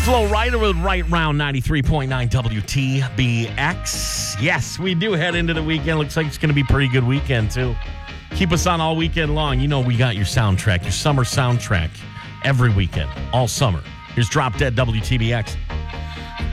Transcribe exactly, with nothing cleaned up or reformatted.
Flow Rider with Right Round ninety-three point nine W T B X. Yes, we do head into the weekend. Looks like it's going to be a pretty good weekend, too. Keep us on all weekend long. You know we got your soundtrack, your summer soundtrack, every weekend, all summer. Here's Drop Dead W T B X.